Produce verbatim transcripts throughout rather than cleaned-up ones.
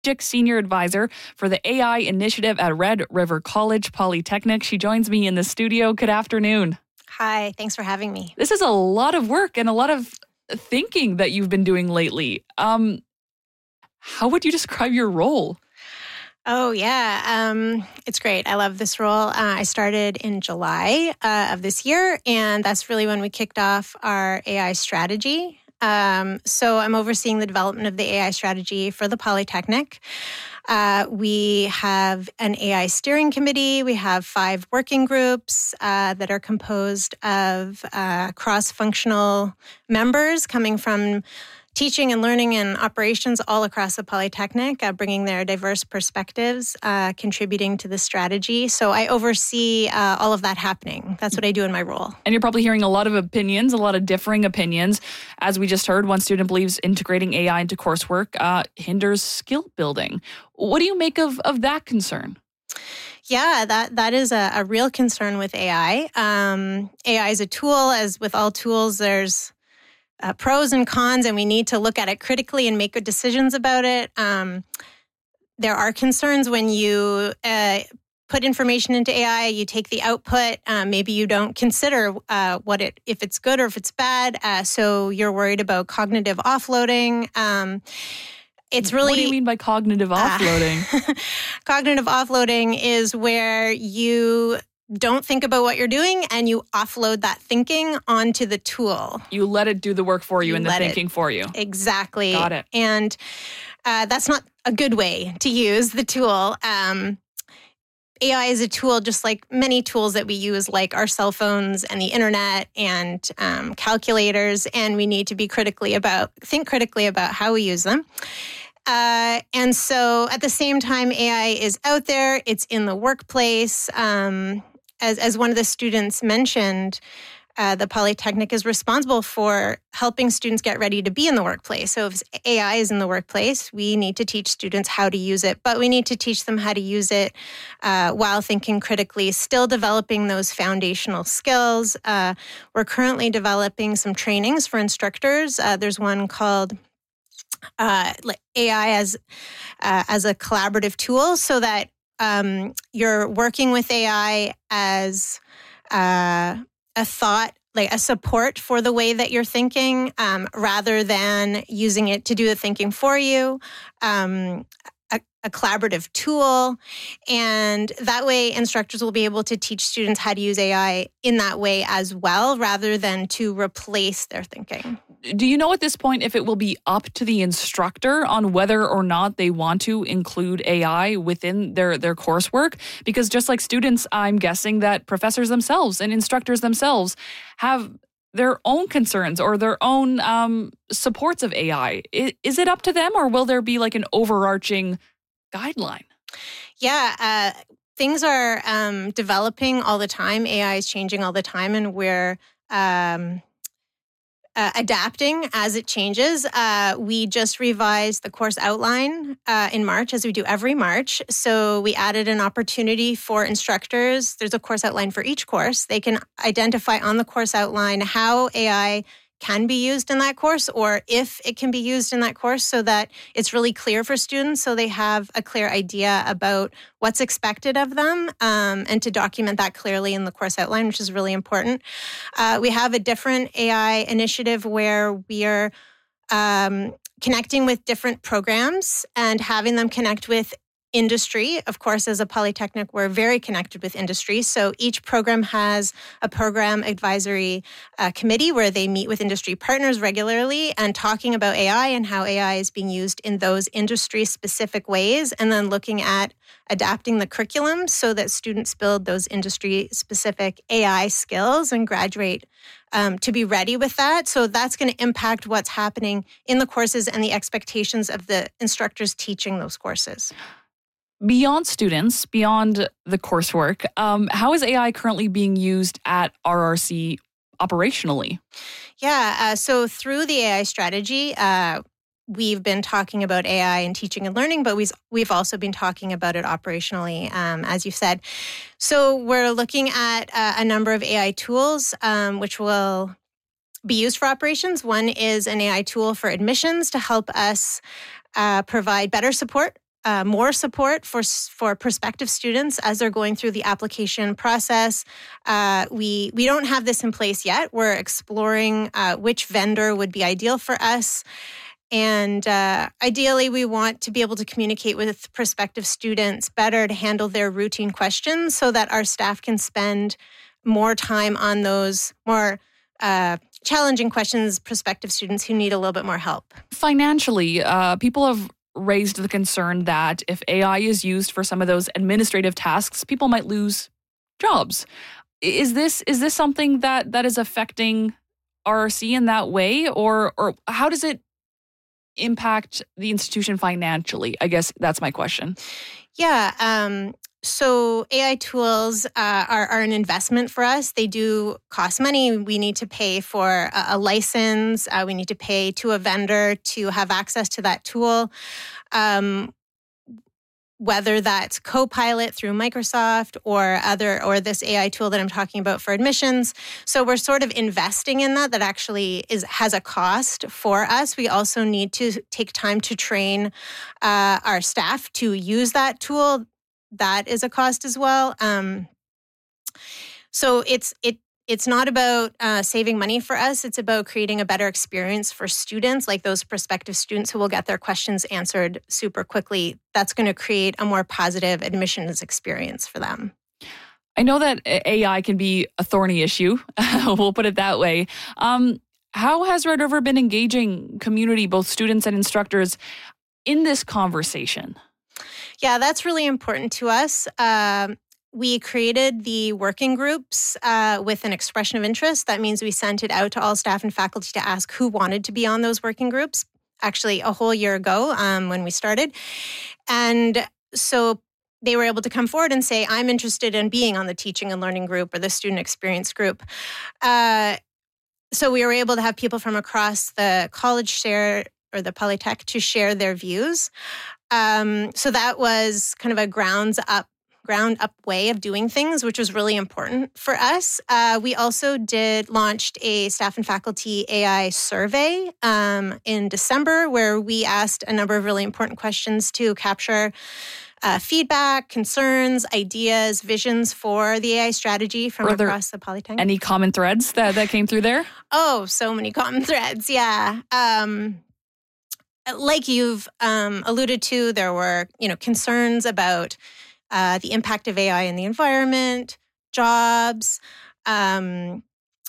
Senior Advisor for the A I Initiative at Red River College Polytechnic. She joins me in the studio. Good afternoon. Hi, thanks for having me. This is a lot of work and a lot of thinking that you've been doing lately. Um, how would you describe your role? Oh, yeah. Um, it's great. I love this role. Uh, I started in July uh, of this year, and that's really when we kicked off our A I strategy. Um, so I'm overseeing the development of the A I strategy for the Polytechnic. Uh, we have an A I steering committee. We have five working groups uh, that are composed of uh, cross-functional members coming from teaching and learning and operations all across the Polytechnic, uh, bringing their diverse perspectives, uh, contributing to the strategy. So I oversee uh, all of that happening. That's what I do in my role. And you're probably hearing a lot of opinions, a lot of differing opinions. As we just heard, one student believes integrating A I into coursework uh, hinders skill building. What do you make of, of that concern? Yeah, that that is a, a real concern with A I. Um, A I is a tool. As with all tools, there's Uh, pros and cons, and we need to look at it critically and make good decisions about it. Um, there are concerns when you uh, put information into A I, you take the output, um, maybe you don't consider uh, what it if it's good or if it's bad, uh, so you're worried about cognitive offloading. Um, it's really... What do you mean by cognitive offloading? Uh, cognitive offloading is where you don't think about what you're doing and you offload that thinking onto the tool. You let it do the work for you, you and the thinking it, for you. Exactly. Got it. And uh, that's not a good way to use the tool. Um, A I is a tool just like many tools that we use, like our cell phones and the internet and um, calculators, and we need to be critically about, think critically about how we use them. Uh, and so at the same time, A I is out there, it's in the workplace. Um, As, as one of the students mentioned, uh, the Polytechnic is responsible for helping students get ready to be in the workplace. So if A I is in the workplace, we need to teach students how to use it, but we need to teach them how to use it uh, while thinking critically, still developing those foundational skills. Uh, we're currently developing some trainings for instructors. Uh, there's one called uh, A I as, uh, as a collaborative tool, so that Um, you're working with A I as uh, a thought, like a support for the way that you're thinking, um, rather than using it to do the thinking for you, um, a, a collaborative tool. And that way, instructors will be able to teach students how to use A I in that way as well, rather than to replace their thinking. Do you know at this point if it will be up to the instructor on whether or not they want to include A I within their, their coursework? Because just like students, I'm guessing that professors themselves and instructors themselves have their own concerns or their own um, supports of A I. Is, is it up to them, or will there be like an overarching guideline? Yeah, uh, things are um, developing all the time. A I is changing all the time, and we're Um, Uh, adapting as it changes. Uh, we just revised the course outline uh, in March, as we do every March. So we added an opportunity for instructors. There's a course outline for each course. They can identify on the course outline how A I can be used in that course, or if it can be used in that course, so that it's really clear for students, so they have a clear idea about what's expected of them, um, and to document that clearly in the course outline, which is really important. Uh, we have a different A I initiative where we are um, connecting with different programs and having them connect with industry. Of course, as a Polytechnic, we're very connected with industry. So each program has a program advisory uh, committee where they meet with industry partners regularly and talking about A I and how A I is being used in those industry-specific ways, and then looking at adapting the curriculum so that students build those industry-specific A I skills and graduate um, to be ready with that. So that's going to impact what's happening in the courses and the expectations of the instructors teaching those courses. Beyond students, beyond the coursework, um, how is A I currently being used at R R C operationally? Yeah, uh, so through the A I strategy, uh, we've been talking about A I in teaching and learning, but we've, we've also been talking about it operationally, um, as you said. So we're looking at uh, a number of A I tools, um, which will be used for operations. One is an A I tool for admissions to help us uh, provide better support uh, more support for for prospective students as they're going through the application process. Uh, we we don't have this in place yet. We're exploring uh, which vendor would be ideal for us. And uh, ideally, we want to be able to communicate with prospective students better to handle their routine questions so that our staff can spend more time on those more uh, challenging questions, prospective students who need a little bit more help. Financially, uh, people have raised the concern that if A I is used for some of those administrative tasks, people might lose jobs. Is this is this something that, that is affecting R R C in that way, or or how does it impact the institution financially? I guess that's my question. Yeah. Um, so A I tools uh, are, are an investment for us. They do cost money. We need to pay for a, a license. Uh, we need to pay to a vendor to have access to that tool. Um, whether that's Copilot through Microsoft or other, or this A I tool that I'm talking about for admissions. So we're sort of investing in that, that actually is has a cost for us. We also need to take time to train uh, our staff to use that tool. That is a cost as well. Um, so it's it it's not about uh, saving money for us. It's about creating a better experience for students, like those prospective students who will get their questions answered super quickly. That's going to create a more positive admissions experience for them. I know that A I can be a thorny issue. We'll put it that way. Um, how has Red River been engaging community, both students and instructors, in this conversation? Yeah, that's really important to us. Um, We created the working groups uh, with an expression of interest. That means we sent it out to all staff and faculty to ask who wanted to be on those working groups, actually a whole year ago um, when we started. And so they were able to come forward and say, I'm interested in being on the teaching and learning group or the student experience group. Uh, so we were able to have people from across the college share, or the Polytech, to share their views. Um, so that was kind of a grounds up ground up way of doing things, which was really important for us. Uh, we also did launched a staff and faculty A I survey um, in December, where we asked a number of really important questions to capture uh, feedback, concerns, ideas, visions for the A I strategy from Were there across the Polytech. Any common threads that, that came through there? Oh, so many common threads. Yeah. Um, like you've um, alluded to, there were, you know, concerns about Uh, the impact of A I in the environment, jobs, um,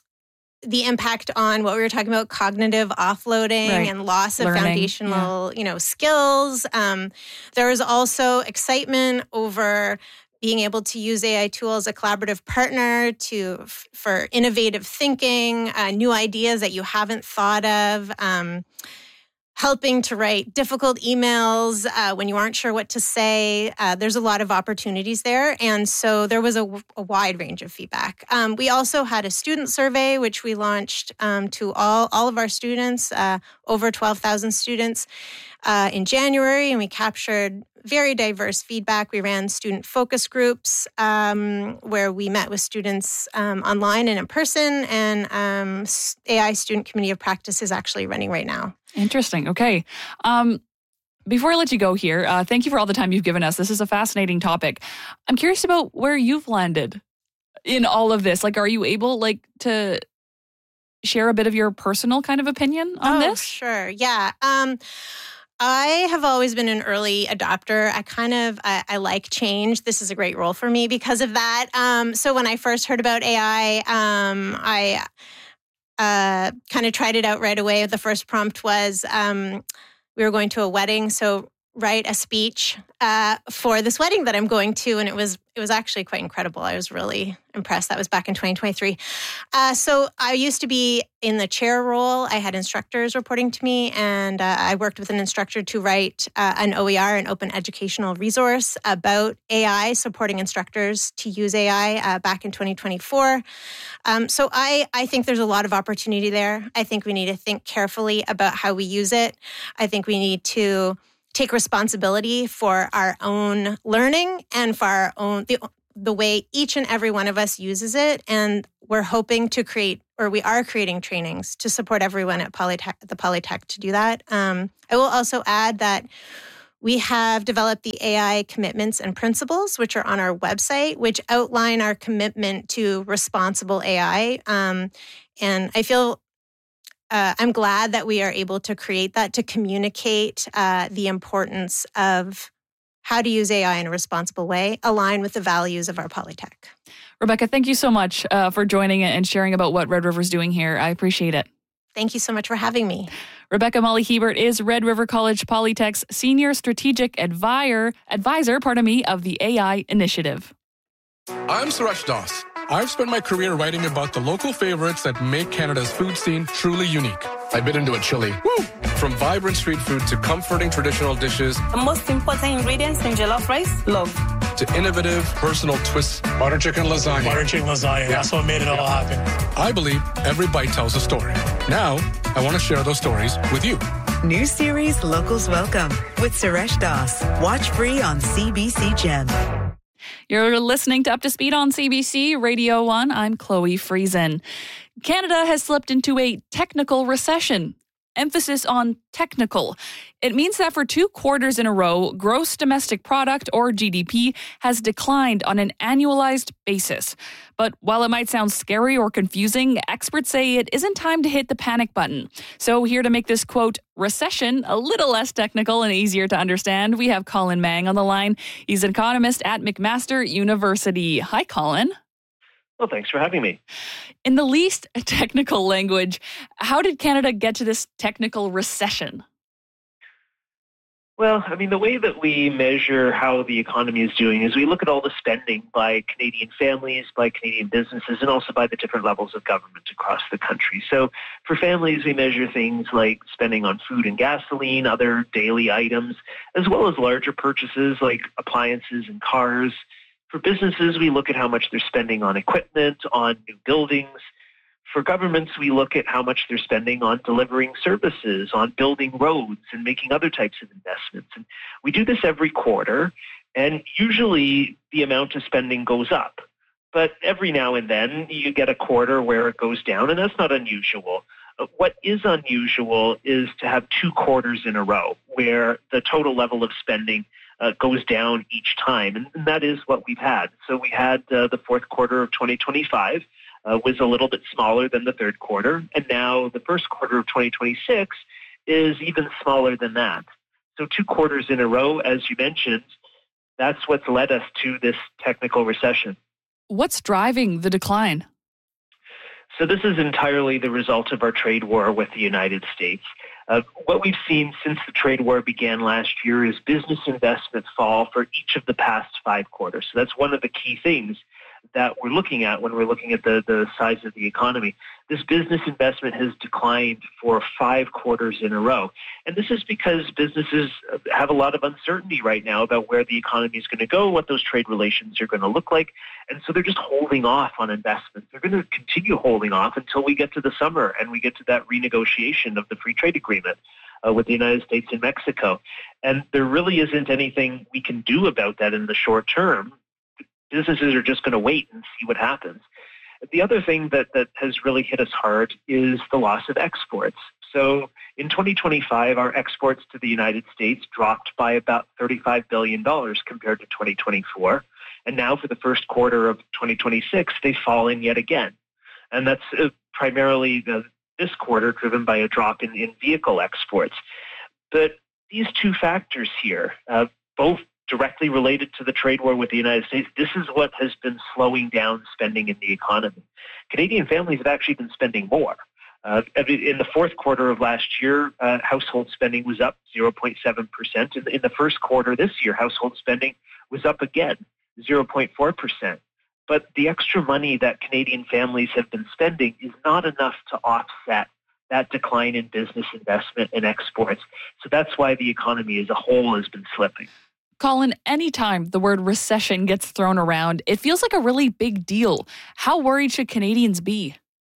the impact on what we were talking about, cognitive offloading right. and loss of Learning, foundational, yeah. you know, skills. Um, there was also excitement over being able to use A I tools as a collaborative partner to f- for innovative thinking, uh, new ideas that you haven't thought of. Um, helping to write difficult emails uh, when you aren't sure what to say. Uh, there's a lot of opportunities there. And so there was a, a wide range of feedback. Um, we also had a student survey, which we launched um, to all, all of our students, uh, over twelve thousand students uh, in January. And we captured very diverse feedback. We ran student focus groups um, where we met with students um, online and in person. And um, A I Student Committee of Practice is actually running right now. Interesting. Okay. Um, before I let you go here, uh, thank you for all the time you've given us. This is a fascinating topic. I'm curious about where you've landed in all of this. Like, are you able, like, to share a bit of your personal kind of opinion on oh, this? Sure. Yeah. Um, I have always been an early adopter. I kind of, I, I like change. This is a great role for me because of that. Um, so when I first heard about A I, um, I... Uh, kind of tried it out right away. The first prompt was um, we were going to a wedding, so write a speech uh, for this wedding that I'm going to, and it was it was actually quite incredible. I was really impressed. That was back in twenty twenty-three. Uh, so I used to be in the chair role. I had instructors reporting to me, and uh, I worked with an instructor to write uh, an O E R, an open educational resource about A I, supporting instructors to use A I uh, back in twenty twenty-four. Um, so I, I think there's a lot of opportunity there. I think we need to think carefully about how we use it. I think we need to take responsibility for our own learning and for our own the, the way each and every one of us uses it. And we're hoping to create, or we are creating trainings to support everyone at Polytech, the Polytech to do that. Um, I will also add that We have developed the A I commitments and principles, which are on our website, which outline our commitment to responsible A I. Um, and I feel uh, I'm glad that we are able to create that to communicate uh, the importance of how to use A I in a responsible way, align with the values of our Polytech. Rebecca, thank you so much uh, for joining and sharing about what Red River's doing here. I appreciate it. Thank you so much for having me. Rebecca Molly-Hebert is Red River College Polytech's Senior Strategic Advisor, advisor pardon me, of the A I Initiative. I'm Suresh Das. I've spent my career writing about the local favorites that make Canada's food scene truly unique. I bit into a chili. Woo! From vibrant street food to comforting traditional dishes. The most important ingredients in jollof rice, love. To innovative, personal twists. Butter chicken lasagna. Butter chicken lasagna. Yeah. That's what made it all happen. I believe every bite tells a story. Now, I want to share those stories with you. New series Locals Welcome with Suresh Das. Watch free on C B C Gem. You're listening to Up to Speed on C B C Radio one. I'm Chloe Friesen. Canada has slipped into a technical recession. Emphasis on technical. It means that for two quarters in a row, gross domestic product, or G D P, has declined on an annualized basis. But while it might sound scary or confusing, experts say it isn't time to hit the panic button. So here to make this, quote, recession a little less technical and easier to understand, we have Colin Mang on the line. He's an economist at McMaster University. Hi, Colin. Well, thanks for having me. In the least technical language, how did Canada get to this technical recession? Well, I mean, the way that we measure how the economy is doing is we look at all the spending by Canadian families, by Canadian businesses, and also by the different levels of government across the country. So for families, we measure things like spending on food and gasoline, other daily items, as well as larger purchases like appliances and cars. For businesses, we look at how much they're spending on equipment, on new buildings. For governments, we look at how much they're spending on delivering services, on building roads, and making other types of investments. And we do this every quarter, and usually the amount of spending goes up. But every now and then, you get a quarter where it goes down, and that's not unusual. What is unusual is to have two quarters in a row where the total level of spending Uh, goes down each time, and, and that is what we've had. So we had uh, the fourth quarter of twenty twenty-five uh, was a little bit smaller than the third quarter, and now the first quarter of twenty twenty-six is even smaller than that. So two quarters in a row, as you mentioned, that's what's led us to this technical recession. What's driving the decline? So this is entirely the result of our trade war with the United States. Uh, what we've seen since the trade war began last year is business investment fall for each of the past five quarters. So that's one of the key things that we're looking at when we're looking at the, the size of the economy. This business investment has declined for five quarters in a row. And this is because businesses have a lot of uncertainty right now about where the economy is going to go, what those trade relations are going to look like. And so they're just holding off on investments. They're going to continue holding off until we get to the summer and we get to that renegotiation of the free trade agreement uh, with the United States and Mexico. And there really isn't anything we can do about that in the short term. Businesses are just going to wait and see what happens. The other thing that, that has really hit us hard is the loss of exports. So in twenty twenty-five, our exports to the United States dropped by about thirty-five billion dollars compared to twenty twenty-four. And now for the first quarter of twenty twenty-six, they've fallen yet again. And that's uh, primarily the, this quarter driven by a drop in, in vehicle exports. But these two factors here, uh, both directly related to the trade war with the United States, this is what has been slowing down spending in the economy. Canadian families have actually been spending more. Uh, in the fourth quarter of last year, uh, household spending was up zero point seven percent. In, in the first quarter this year, household spending was up again, zero point four percent. But the extra money that Canadian families have been spending is not enough to offset that decline in business investment and exports. So that's why the economy as a whole has been slipping. Colin, anytime the word recession gets thrown around, it feels like a really big deal. How worried should Canadians be?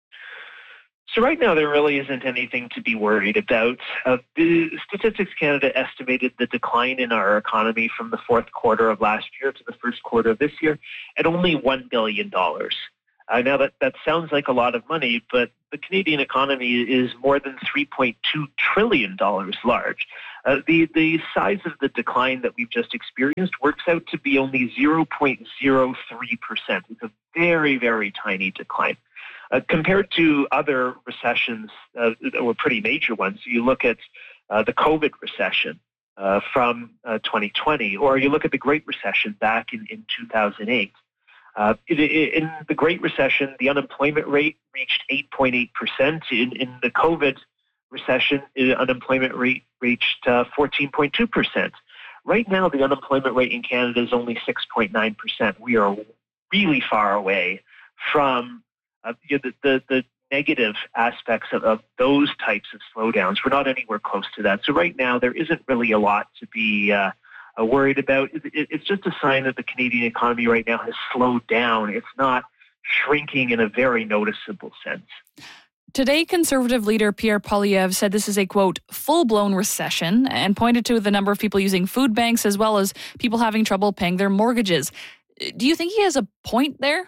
So right now, there really isn't anything to be worried about. Uh, the Statistics Canada estimated the decline in our economy from the fourth quarter of last year to the first quarter of this year at only one billion dollars. Uh, now, that, that sounds like a lot of money, but the Canadian economy is more than three point two trillion dollars large. Uh, the, the size of the decline that we've just experienced works out to be only zero point zero three percent. It's a very, very tiny decline. Uh, compared to other recessions uh, that were pretty major ones, you look at uh, the COVID recession uh, from uh, twenty twenty, or you look at the Great Recession back in, in two thousand eight. Uh, in, in the Great Recession, the unemployment rate reached eight point eight percent. In, in the COVID recession, the unemployment rate reached uh, fourteen point two percent. Right now, the unemployment rate in Canada is only six point nine percent. We are really far away from uh, the, the, the negative aspects of, of those types of slowdowns. We're not anywhere close to that. So right now, there isn't really a lot to be uh, uh, worried about. It, it, it's just a sign that the Canadian economy right now has slowed down. It's not shrinking in a very noticeable sense. Today, Conservative leader Pierre Poilievre said this is a, quote, full-blown recession and pointed to the number of people using food banks as well as people having trouble paying their mortgages. Do you think he has a point there?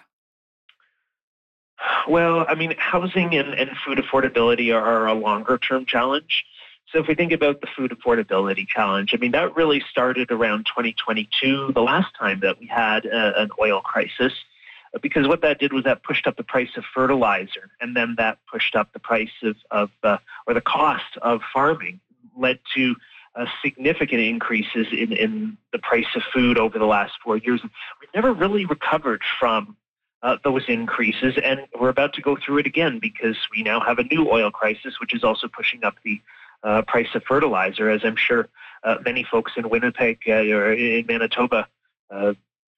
Well, I mean, housing and, and food affordability are a longer-term challenge. So if we think about the food affordability challenge, I mean, that really started around twenty twenty-two, the last time that we had a, an oil crisis. Because what that did was that pushed up the price of fertilizer, and then that pushed up the price of, of uh, or the cost of farming, led to uh, significant increases in, in the price of food over the last four years. We've never really recovered from uh, those increases, and we're about to go through it again because we now have a new oil crisis, which is also pushing up the uh, price of fertilizer, as I'm sure uh, many folks in Winnipeg uh, or in Manitoba uh,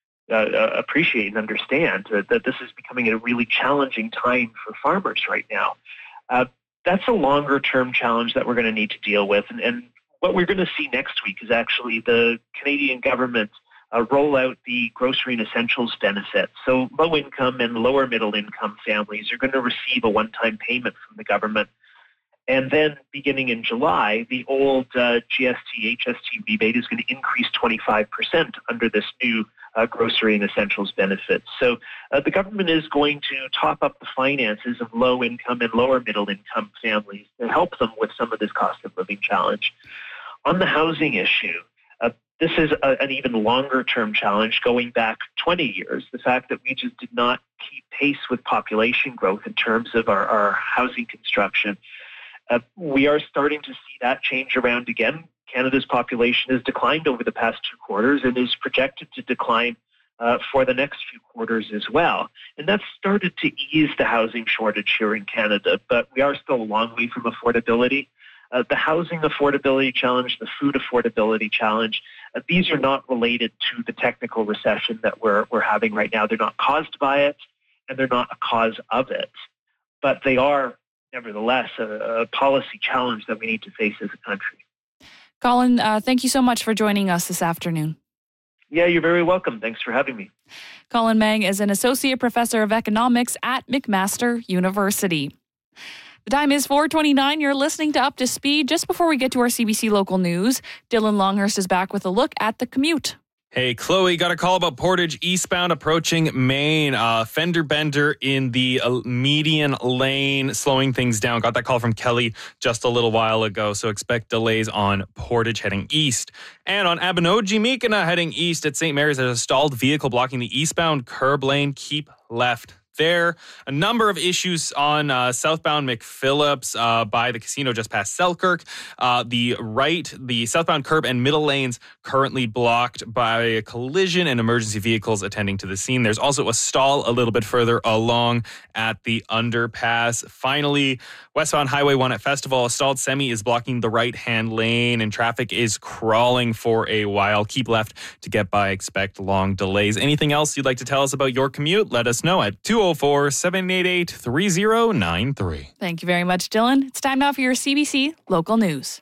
Uh, appreciate and understand uh, that this is becoming a really challenging time for farmers right now. Uh, that's a longer-term challenge that we're going to need to deal with. And, and what we're going to see next week is actually the Canadian government uh, roll out the grocery and essentials benefit. So low-income and lower middle-income families are going to receive a one-time payment from the government. And then beginning in July, the old uh, G S T, H S T rebate is going to increase twenty-five percent under this new uh, grocery and essentials benefit. So uh, the government is going to top up the finances of low-income and lower middle-income families to help them with some of this cost of living challenge. On the housing issue, uh, this is a, an even longer-term challenge going back twenty years. The fact that we just did not keep pace with population growth in terms of our, our housing construction. Uh, we are starting to see that change around again. Canada's population has declined over the past two quarters and is projected to decline uh, for the next few quarters as well. And that's started to ease the housing shortage here in Canada, but we are still a long way from affordability. Uh, the housing affordability challenge, the food affordability challenge, uh, these are not related to the technical recession that we're, we're having right now. They're not caused by it, and they're not a cause of it, but they are nevertheless a, a policy challenge that we need to face as a country. Colin, uh, thank you so much for joining us this afternoon. Yeah, you're very welcome. Thanks for having me. Colin Mang is an associate professor of economics at McMaster University. The time is four twenty-nine. You're listening to Up to Speed. Just before we get to our C B C local news, Dylan Longhurst is back with a look at the commute. Hey, Chloe, got a call about Portage eastbound approaching Maine. Uh, fender bender in the uh, median lane, slowing things down. Got that call from Kelly just a little while ago, so expect delays on Portage heading east. And on Abinogi-Meekina heading east at Saint Mary's, there's a stalled vehicle blocking the eastbound curb lane. Keep left there. A number of issues on uh, southbound McPhillips uh, by the casino just past Selkirk. Uh, the right, the southbound curb and middle lanes currently blocked by a collision and emergency vehicles attending to the scene. There's also a stall a little bit further along at the underpass. Finally, westbound Highway one at Festival, a stalled semi is blocking the right-hand lane and traffic is crawling for a while. Keep left to get by. Expect long delays. Anything else you'd like to tell us about your commute? Let us know at two oh four, seven eight eight, three oh nine three. Thank you very much, Dylan. It's time now for your C B C local news.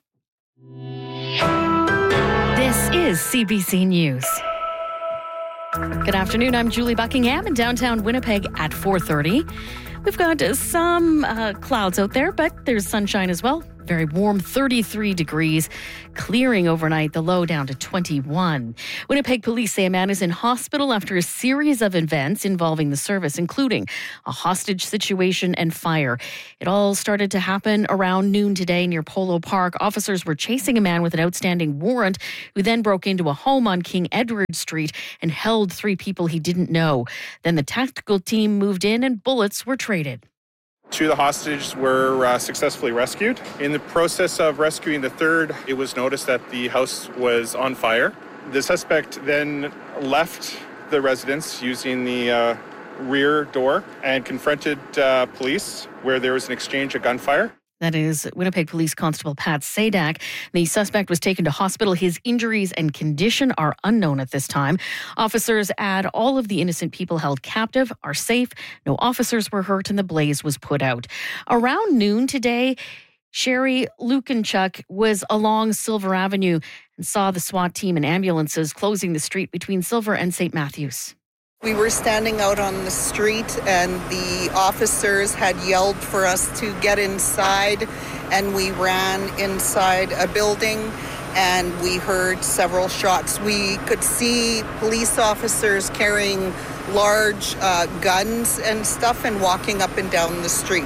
This is C B C News. Good afternoon. I'm Julie Buckingham in downtown Winnipeg at four thirty. We've got some uh, clouds out there, but there's sunshine as well. very warm, thirty-three degrees, clearing overnight, the low down to twenty-one. Winnipeg police say a man is in hospital after a series of events involving the service, including a hostage situation and fire. It all started to happen around noon today near Polo Park. Officers were chasing a man with an outstanding warrant who then broke into a home on King Edward Street and held three people he didn't know. Then the tactical team moved in and bullets were traded. Two of the hostages were uh, successfully rescued. In the process of rescuing the third, it was noticed that the house was on fire. The suspect then left the residence using the uh, rear door and confronted uh, police, where there was an exchange of gunfire. That is Winnipeg Police Constable Pat Sadak. The suspect was taken to hospital. His injuries and condition are unknown at this time. Officers add all of the innocent people held captive are safe. No officers were hurt and the blaze was put out. Around noon today, Sherry Lukinchuk was along Silver Avenue and saw the SWAT team and ambulances closing the street between Silver and Saint Matthews. We were standing out on the street and the officers had yelled for us to get inside, and we ran inside a building and we heard several shots. We could see police officers carrying large uh, guns and stuff and walking up and down the street.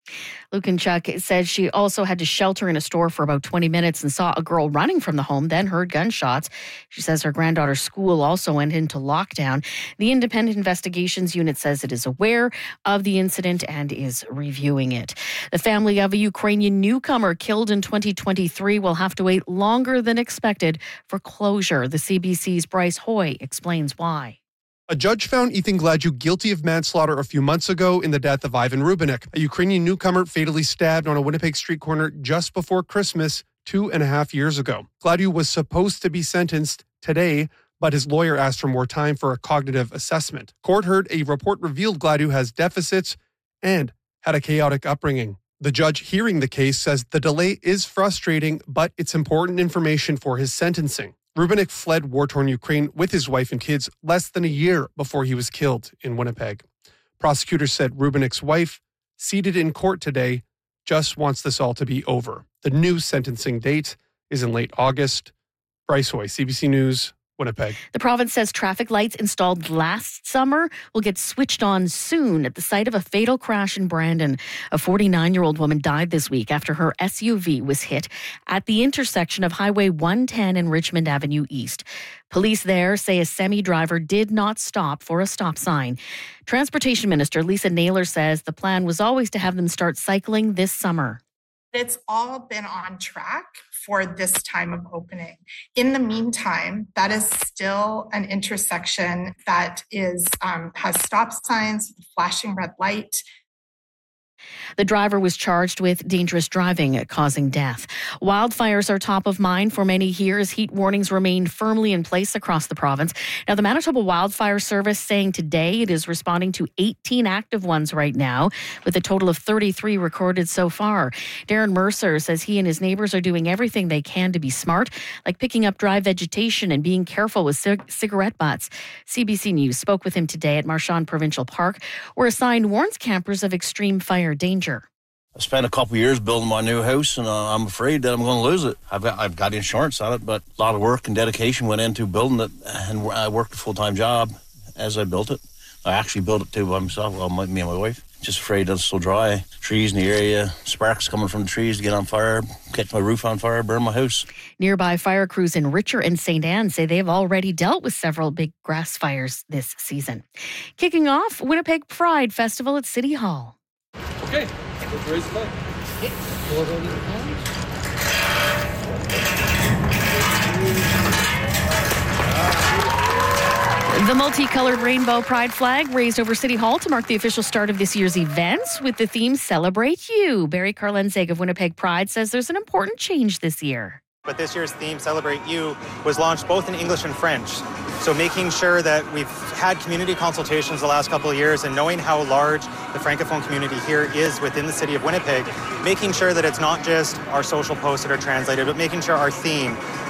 Lukinchuk says she also had to shelter in a store for about twenty minutes and saw a girl running from the home, then heard gunshots. She says her granddaughter's school also went into lockdown. The Independent Investigations Unit says it is aware of the incident and is reviewing it. The family of a Ukrainian newcomer killed in twenty twenty-three will have to wait longer than expected for closure. The C B C's Bryce Hoy explains why. A judge found Ethan Gladue guilty of manslaughter a few months ago in the death of Ivan Rubinek, a Ukrainian newcomer fatally stabbed on a Winnipeg street corner just before Christmas two and a half years ago. Gladue was supposed to be sentenced today, but his lawyer asked for more time for a cognitive assessment. Court heard a report revealed Gladue has deficits and had a chaotic upbringing. The judge hearing the case says the delay is frustrating, but it's important information for his sentencing. Rubinek fled war-torn Ukraine with his wife and kids less than a year before he was killed in Winnipeg. Prosecutors said Rubinek's wife, seated in court today, just wants this all to be over. The new sentencing date is in late August. Bryce Hoy, C B C News, Winnipeg. The province says traffic lights installed last summer will get switched on soon at the site of a fatal crash in Brandon. A forty-nine-year-old woman died this week after her S U V was hit at the intersection of Highway one ten and Richmond Avenue East. Police there say a semi-driver did not stop for a stop sign. Transportation Minister Lisa Naylor says the plan was always to have them start cycling this summer. It's all been on track for this time of opening. In the meantime, that is still an intersection that is um, has stop signs, flashing red light. The driver was charged with dangerous driving, causing death. Wildfires are top of mind for many here as heat warnings remain firmly in place across the province. Now, the Manitoba Wildfire Service saying today it is responding to eighteen active ones right now, with a total of thirty-three recorded so far. Darren Mercer says he and his neighbors are doing everything they can to be smart, like picking up dry vegetation and being careful with cig- cigarette butts. C B C News spoke with him today at Marchand Provincial Park, where a sign warns campers of extreme fire danger. I spent a couple of years building my new house, and uh, I'm afraid that I'm going to lose it. I've got I've got insurance on it, but a lot of work and dedication went into building it, and I worked a full-time job as I built it. I actually built it too by myself, well, my, me and my wife. Just afraid that it's still dry. Trees in the area, sparks coming from the trees to get on fire, catch my roof on fire, burn my house. Nearby fire crews in Richer and Saint Anne say they've already dealt with several big grass fires this season. Kicking off Winnipeg Pride Festival at City Hall. Okay, let's raise the flag. The multicolored rainbow pride flag raised over City Hall to mark the official start of this year's events with the theme Celebrate You. Barry Karlenzeg of Winnipeg Pride says there's an important change this year. But this year's theme, Celebrate You, was launched both in English and French. So making sure that we've had community consultations the last couple of years and knowing how large the Francophone community here is within the city of Winnipeg, making sure that it's not just our social posts that are translated, but making sure our theme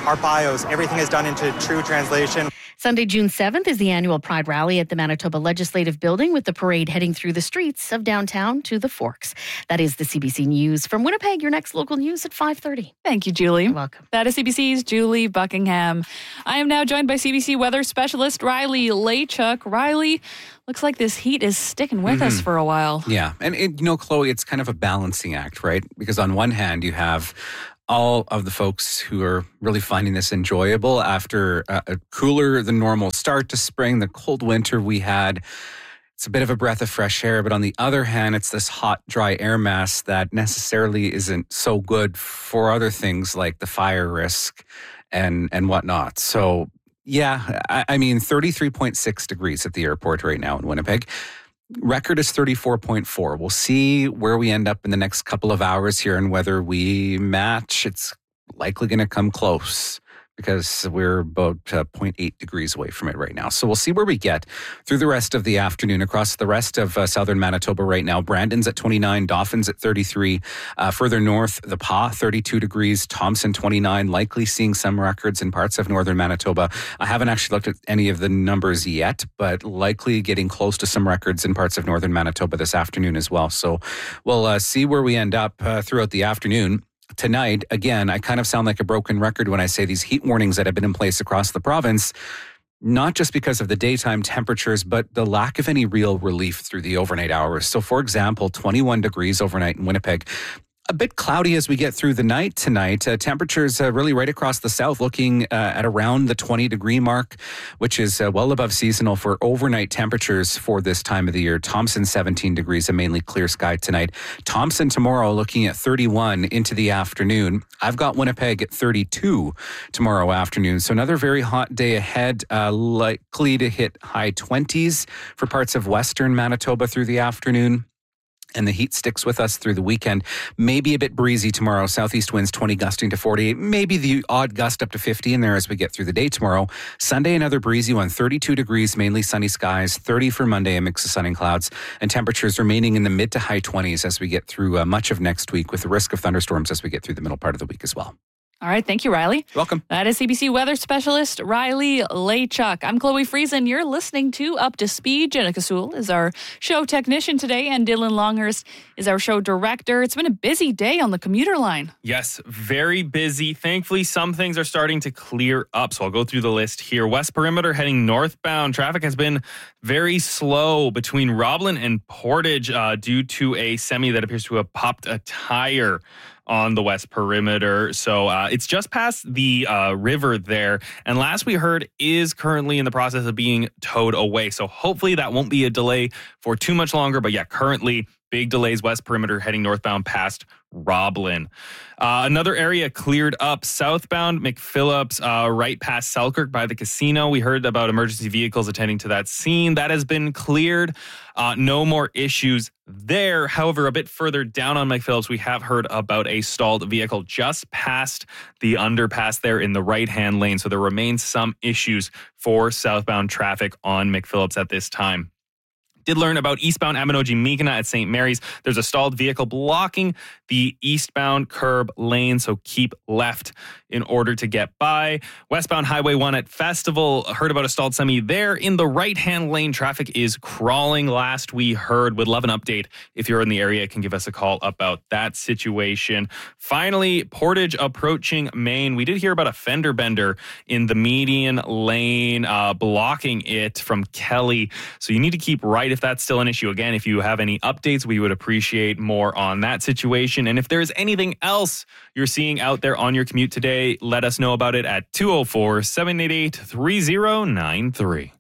our bios, everything is done into true translation. Sunday, June seventh is the annual Pride Rally at the Manitoba Legislative Building, with the parade heading through the streets of downtown to the Forks. That is the C B C News. From Winnipeg, your next local news at five thirty. Thank you, Julie. You're welcome. That is C B C's Julie Buckingham. I am now joined by C B C weather specialist Riley Lachuk. Riley, looks like this heat is sticking with mm-hmm. us for a while. Yeah. And, it, you know, Chloe, it's kind of a balancing act, right? Because on one hand, you have all of the folks who are really finding this enjoyable after a, a cooler than normal start to spring, the cold winter we had. It's a bit of a breath of fresh air, but on the other hand, it's this hot, dry air mass that necessarily isn't so good for other things like the fire risk and, and whatnot. So, yeah, I, I mean, thirty-three point six degrees at the airport right now in Winnipeg. Record is thirty-four point four. We'll see where we end up in the next couple of hours here and whether we match. It's likely going to come close because we're about uh, zero point eight degrees away from it right now. So we'll see where we get through the rest of the afternoon across the rest of uh, southern Manitoba right now. Brandon's at twenty-nine, Dawson's at thirty-three. Uh, further north, the Pas, thirty-two degrees, Thompson, twenty-nine, likely seeing some records in parts of northern Manitoba. I haven't actually looked at any of the numbers yet, but likely getting close to some records in parts of northern Manitoba this afternoon as well. So we'll uh, see where we end up uh, throughout the afternoon. Tonight, again, I kind of sound like a broken record when I say these heat warnings that have been in place across the province, not just because of the daytime temperatures, but the lack of any real relief through the overnight hours. So, for example, twenty-one degrees overnight in Winnipeg. A bit cloudy as we get through the night tonight. Uh, temperatures uh, really right across the south looking uh, at around the twenty degree mark, which is uh, well above seasonal for overnight temperatures for this time of the year. Thompson, seventeen degrees, a mainly clear sky tonight. Thompson tomorrow looking at thirty-one into the afternoon. I've got Winnipeg at thirty-two tomorrow afternoon. So another very hot day ahead, uh, likely to hit high twenties for parts of western Manitoba through the afternoon. And the heat sticks with us through the weekend. Maybe a bit breezy tomorrow. Southeast winds twenty gusting to forty-eight. Maybe the odd gust up to fifty in there as we get through the day tomorrow. Sunday, another breezy one. thirty-two degrees, mainly sunny skies. thirty for Monday, a mix of sun and clouds. And temperatures remaining in the mid to high twenties as we get through uh, much of next week, with the risk of thunderstorms as we get through the middle part of the week as well. All right. Thank you, Riley. Welcome. That is C B C weather specialist Riley Lachuk. I'm Chloe Friesen. You're listening to Up to Speed. Jenna Kasul is our show technician today, and Dylan Longhurst is our show director. It's been a busy day on the commuter line. Yes, very busy. Thankfully, some things are starting to clear up. So I'll go through the list here. West Perimeter heading northbound. Traffic has been very slow between Roblin and Portage uh, due to a semi that appears to have popped a tire on the West Perimeter. So uh, it's just past the uh, river there. And last we heard is currently in the process of being towed away. So hopefully that won't be a delay for too much longer. But yeah, currently big delays West Perimeter heading northbound past Roblin. Uh, another area cleared up southbound McPhillips, uh, right past Selkirk by the casino. We heard about emergency vehicles attending to that scene. That has been cleared. Uh, no more issues there. However, a bit further down on McPhillips, we have heard about a stalled vehicle just past the underpass there in the right-hand lane. So there remains some issues for southbound traffic on McPhillips at this time. Did learn about eastbound Aminoji-Meekina at Saint Mary's. There's a stalled vehicle blocking the eastbound curb lane, so keep left in order to get by. Westbound Highway one at Festival, heard about a stalled semi there in the right-hand lane. Traffic is crawling last we heard. Would love an update. If you're in the area, can give us a call about that situation. Finally, Portage approaching Main. We did hear about a fender bender in the median lane, uh, blocking it from Kelly. So you need to keep right if that's still an issue. Again, if you have any updates, we would appreciate more on that situation. And if there's anything else you're seeing out there on your commute today, let us know about it at two oh four, seven eight eight, three oh nine three.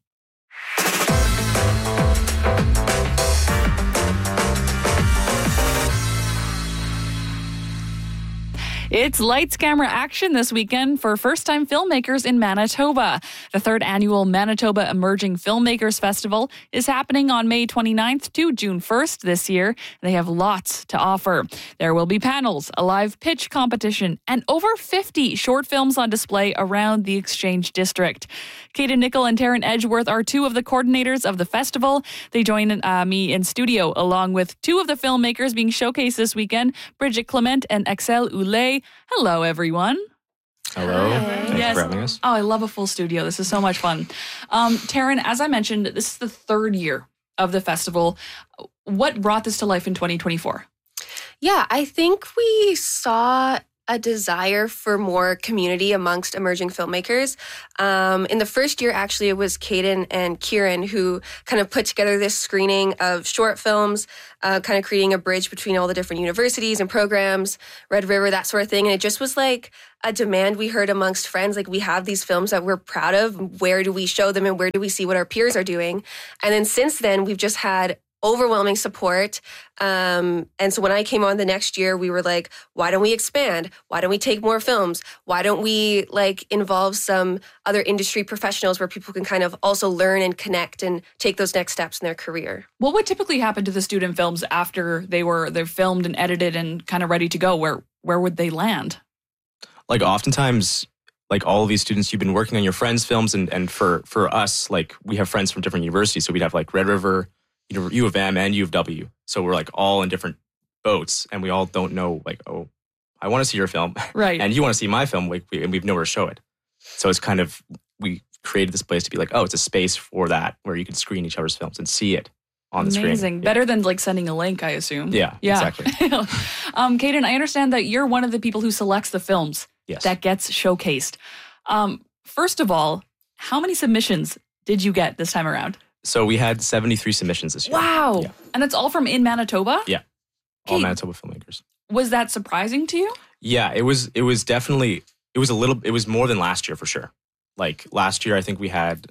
It's lights, camera, action this weekend for first-time filmmakers in Manitoba. The third annual Manitoba Emerging Filmmakers Festival is happening on May twenty-ninth to June first this year. They have lots to offer. There will be panels, a live pitch competition, and over fifty short films on display around the Exchange District. Caden Nickel and Taryn Edgeworth are two of the coordinators of the festival. They join uh, me in studio along with two of the filmmakers being showcased this weekend, Bridget Clement and Axel Oulet. Hello, everyone. Hello. Hi. Thanks Yes. for having us. Oh, I love a full studio. This is so much fun. Um, Taryn, as I mentioned, this is the third year of the festival. What brought this to life in twenty twenty-four? Yeah, I think we saw a desire for more community amongst emerging filmmakers. Um, in the first year, actually, it was Caden and Kieran who kind of put together this screening of short films, uh, kind of creating a bridge between all the different universities and programs, Red River, that sort of thing. And it just was like a demand we heard amongst friends. Like, we have these films that we're proud of. Where do we show them and where do we see what our peers are doing? And then since then, we've just had overwhelming support. Um, and so when I came on the next year, we were like, why don't we expand? Why don't we take more films? Why don't we like involve some other industry professionals where people can kind of also learn and connect and take those next steps in their career? What would typically happen to the student films after they were they're filmed and edited and kind of ready to go? Where where would they land? Like oftentimes, like all of these students, you've been working on your friends' films, and, and for, for us, like we have friends from different universities. So we'd have like Red River, U of M, and U of W. So we're like all in different boats, and we all don't know like, oh, I want to see your film. Right. And you want to see my film, like, we, and we've nowhere to show it. So it's kind of, we created this place to be like, oh, it's a space for that, where you can screen each other's films and see it on the screen. Amazing. Better than like sending a link, I assume. Yeah, yeah. exactly. um, Caden, I understand that you're one of the people who selects the films yes. that gets showcased. Um, first of all, how many submissions did you get this time around? So we had seventy-three submissions this year. Wow. Yeah. And that's all from in Manitoba? Yeah. All Okay. Manitoba filmmakers. Was that surprising to you? Yeah, it was it was definitely it was a little it was more than last year for sure. Like last year I think we had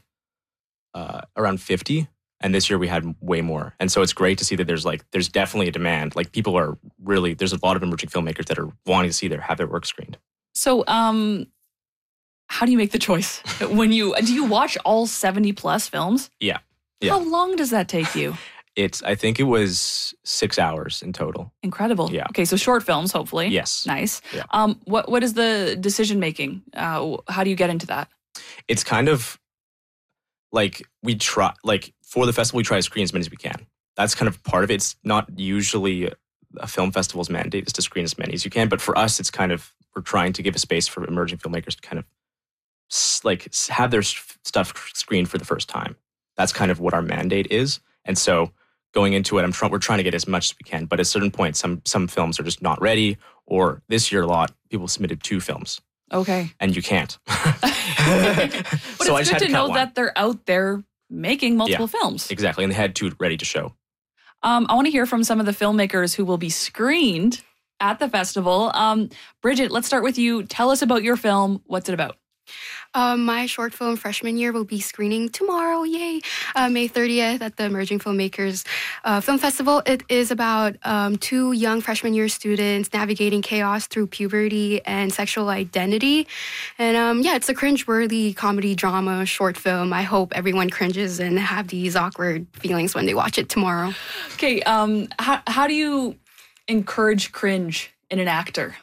uh, around fifty, and this year we had way more. And so it's great to see that there's like there's definitely a demand. Like people are really there's a lot of emerging filmmakers that are wanting to see their have their work screened. So, um, how do you make the choice? When you do you watch all seventy plus films? Yeah. Yeah. How long does that take you? It's I think it was six hours in total. Incredible. Yeah. Okay, so short films, hopefully. Yes. Nice. Yeah. Um, what what is the decision making? Uh, how do you get into that? It's kind of like we try like for the festival we try to screen as many as we can. That's kind of part of it. It's not usually a film festival's mandate is to screen as many as you can, but for us it's kind of we're trying to give a space for emerging filmmakers to kind of like have their stuff screened for the first time. That's kind of what our mandate is. And so going into it, I'm trying we're trying to get as much as we can, but at a certain point some some films are just not ready, or this year a lot people submitted two films. Okay. And you can't. But So I it's just had good to to know cut one. that they're out there making multiple Yeah, films. Exactly. And they had two ready to show. Um, I want to hear from some of the filmmakers who will be screened at the festival. Um, Bridget, let's start with you. Tell us about your film. What's it about? Um, my short film freshman year will be screening tomorrow, yay, uh, May thirtieth at the Emerging Filmmakers uh, Film Festival. It is about um, two young freshman year students navigating chaos through puberty and sexual identity. And um, yeah, it's a cringe-worthy comedy drama short film. I hope everyone cringes and have these awkward feelings when they watch it tomorrow. Okay, um, how, how do you encourage cringe in an actor?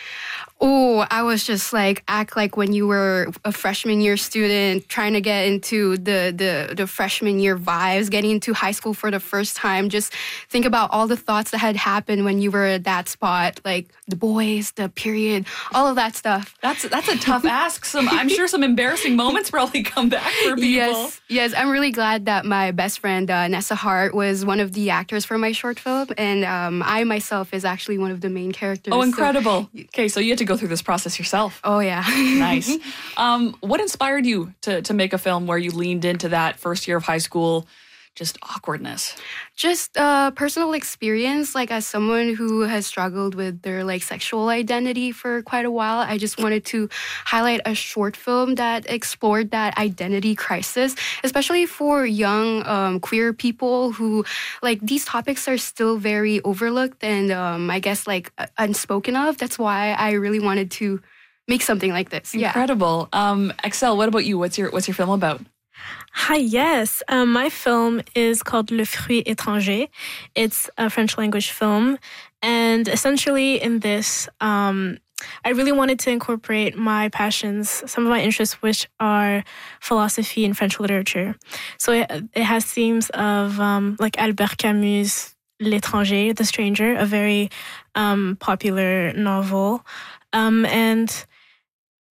Oh, I was just like, act like when you were a freshman year student trying to get into the, the, the freshman year vibes, getting into high school for the first time. Just think about all the thoughts that had happened when you were at that spot, like the boys, the period, all of that stuff. That's that's a tough ask. Some I'm sure some embarrassing moments probably come back for people. Yes, yes. I'm really glad that my best friend, uh, Nessa Hart, was one of the actors for my short film. And um, I myself is actually one of the main characters. Oh, so- incredible. Okay, so you had to go through this process yourself. Oh, yeah. Nice. Um, what inspired you to, to make a film where you leaned into that first year of high school, just awkwardness? Just uh, personal experience, like as someone who has struggled with their like sexual identity for quite a while, I just wanted to highlight a short film that explored that identity crisis, especially for young um, queer people who like these topics are still very overlooked and um, I guess like unspoken of. That's why I really wanted to make something like this. Yeah. Incredible. Um, Excel, what about you? What's your what's your film about? Hi, yes. Um, my film is called Le Fruit Étranger. It's a French language film. And essentially in this, um, I really wanted to incorporate my passions, some of my interests, which are philosophy and French literature. So it, it has themes of um, like Albert Camus' L'Étranger, The Stranger, a very um, popular novel. Um, and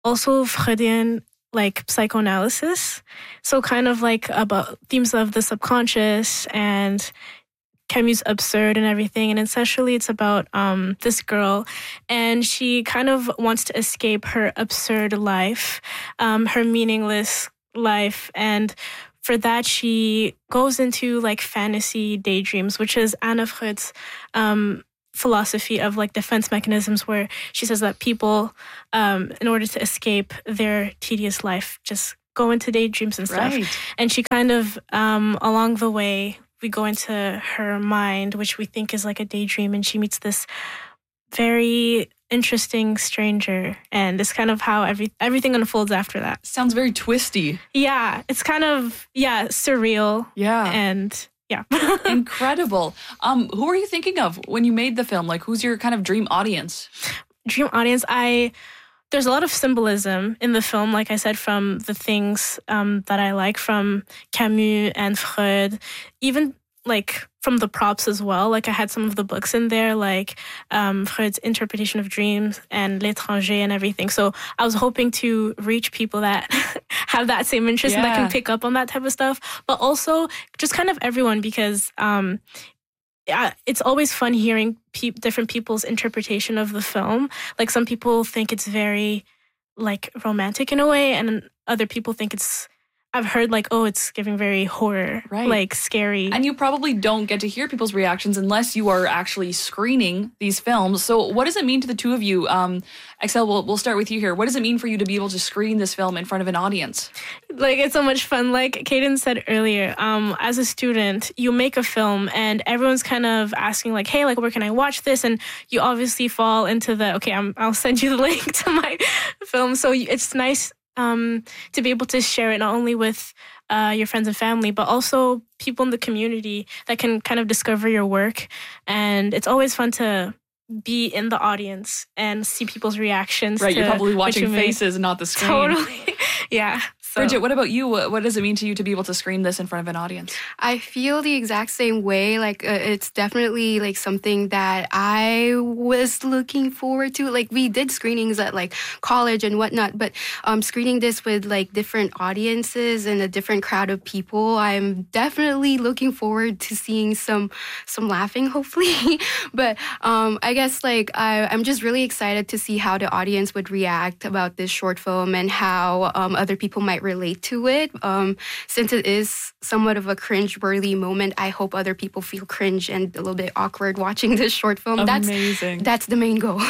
also Freudian like psychoanalysis. So kind of like about themes of the subconscious and Camus' absurd and everything. And essentially it's about um, this girl, and she kind of wants to escape her absurd life, um, her meaningless life. And for that, she goes into like fantasy daydreams, which is Anna Freud's um, philosophy of like defense mechanisms, where she says that people, um, in order to escape their tedious life, just go into daydreams and stuff. Right. And she kind of, um, along the way, we go into her mind, which we think is like a daydream, and she meets this very interesting stranger, and it's kind of how every everything unfolds after that. Sounds very twisty. Yeah, it's kind of, yeah, surreal. Yeah. And yeah. Incredible. Um, who are you thinking of when you made the film? Like, who's your kind of dream audience? Dream audience, I... There's a lot of symbolism in the film, like I said, from the things um, that I like, from Camus and Freud, even like from the props as well. Like I had some of the books in there, like um, Freud's interpretation of dreams and L'Étranger and everything. So I was hoping to reach people that have that same interest Yeah. and that can pick up on that type of stuff, but also just kind of everyone, because um, yeah, it's always fun hearing pe- different people's interpretation of the film. Like some people think it's very like romantic in a way, and other people think it's, I've heard like, oh, it's giving very horror, Right. like scary. And you probably don't get to hear people's reactions unless you are actually screening these films. So what does it mean to the two of you? Um, Excel, we'll, we'll start with you here. What does it mean for you to be able to screen this film in front of an audience? Like, it's so much fun. Like Kaden said earlier, um, as a student, you make a film and everyone's kind of asking like, hey, like, where can I watch this? And you obviously fall into the, okay, I'm, I'll send you the link to my film. So it's nice um, to be able to share it not only with uh, your friends and family, but also people in the community that can kind of discover your work. And it's always fun to be in the audience and see people's reactions. Right, to you're probably what you watching made. faces, not the screen. Totally. Yeah. So. Bridget, what about you? What, what does it mean to you to be able to screen this in front of an audience? I feel the exact same way. Like, uh, it's definitely like something that I was looking forward to. Like, we did screenings at like college and whatnot, but um, screening this with like different audiences and a different crowd of people, I'm definitely looking forward to seeing some some laughing, hopefully. But um, I guess like I, I'm just really excited to see how the audience would react about this short film and how um, other people might relate to it. Um, since it is somewhat of a cringe-worthy moment, I hope other people feel cringe and a little bit awkward watching this short film. Amazing. That's, that's the main goal.